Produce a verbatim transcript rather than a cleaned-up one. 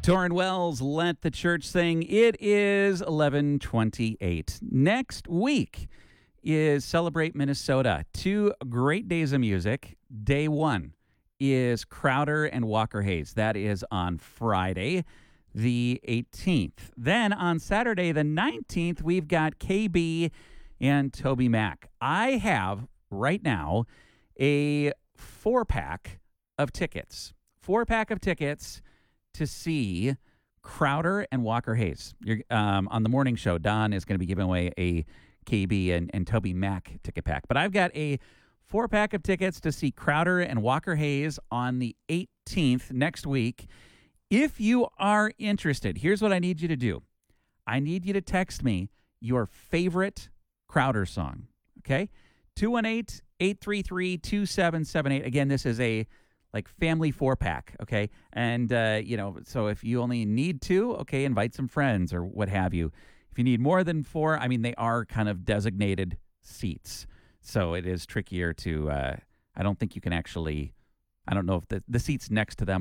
Torrin Wells, Let the Church Sing. It is eleven twenty-eight. Next week is Celebrate Minnesota. Two great days of music. Day one is Crowder and Walker Hayes. That is on Friday, the eighteenth. Then on Saturday, the nineteenth, we've got K B and Toby Mac. I have right now a four-pack of tickets. Four-pack of tickets to see Crowder and Walker Hayes. You're, um, on the morning show, Don is going to be giving away a K B and, and Toby Mac ticket pack. But I've got a four-pack of tickets to see Crowder and Walker Hayes on the eighteenth next week. If you are interested, here's what I need you to do. I need you to text me your favorite Crowder song, okay? two one eight, eight three three, two seven seven eight. Again, this is a like family four-pack, okay? And, uh, you know, so if you only need two, okay, invite some friends or what have you. If you need more than four, I mean, they are kind of designated seats. So it is trickier to, uh, I don't think you can actually, I don't know if the, the seats next to them